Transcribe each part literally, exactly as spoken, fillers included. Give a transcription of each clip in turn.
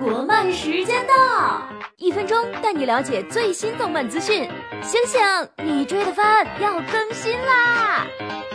国漫时间到，一分钟带你了解最新动漫资讯。醒醒，你追的番要更新啦！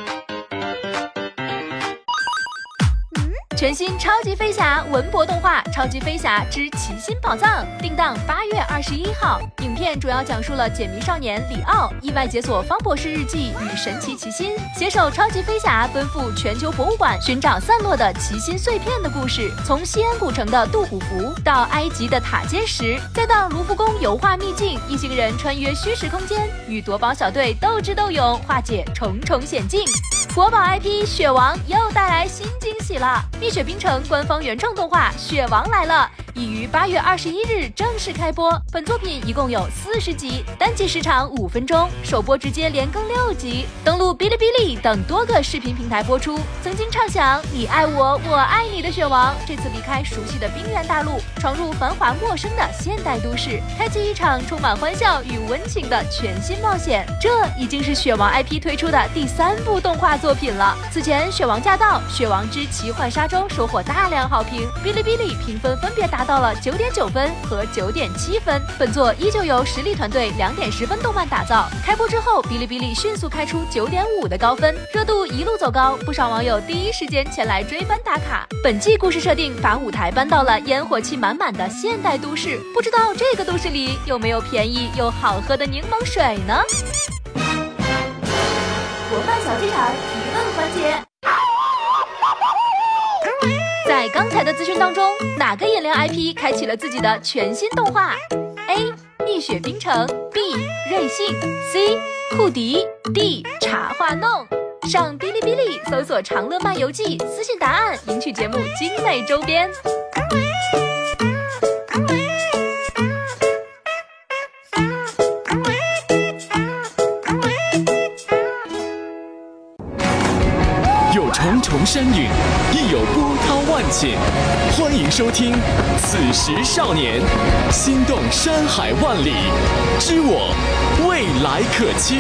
全新超级飞侠文博动画《超级飞侠之奇心宝藏》定档八月二十一号。影片主要讲述了解谜少年里奥意外解锁方博士日记与神奇奇心，携手超级飞侠奔赴全球博物馆寻找散落的奇心碎片的故事。从西安古城的杜虎符到埃及的塔尖石，再到卢浮宫油画秘境，一行人穿越虚实空间，与夺宝小队斗智斗勇，化解重重险境。国宝 I P 血王又带来新惊喜了！蜜雪冰城官方原创动画《血王来了》已于八月二十一日正式开播。本作品一共有四十集，单集时长五分钟，首播直接连更六集，登录哔哩哔哩等多个视频平台播出。曾经畅想你爱我，我爱你的血王，这次离开熟悉的冰原大陆，闯入繁华陌生的现代都市，开启一场充满欢笑与温情的全新冒险。这已经是血王 I P 推出的第三部动画作品了。此前《血王驾到》《血王之奇幻沙洲》收获大量好评，哔哩哔哩评分分别达到了九点九分和九点七分。本作依旧由实力团队两点十分动漫打造，开播之后，哔哩哔哩迅速开出九点五的高分，热度一路走高，不少网友第一时间前来追番打卡。本季故事设定把舞台搬到了烟火气满满的现代都市，不知道这个都市里有没有便宜又好喝的柠檬水呢？国漫小剧场提问环节。在刚才的资讯当中，哪个颜料 I P 开启了自己的全新动画 ？A. 蜜雪冰城 B. 瑞幸 C. 库迪 D. 茶话弄。上哔哩哔哩搜索长乐漫游记，私信答案赢取节目精美周边。 有重重山岭，亦有波涛万险。欢迎收听《此时少年》，心动山海万里，知我未来可期。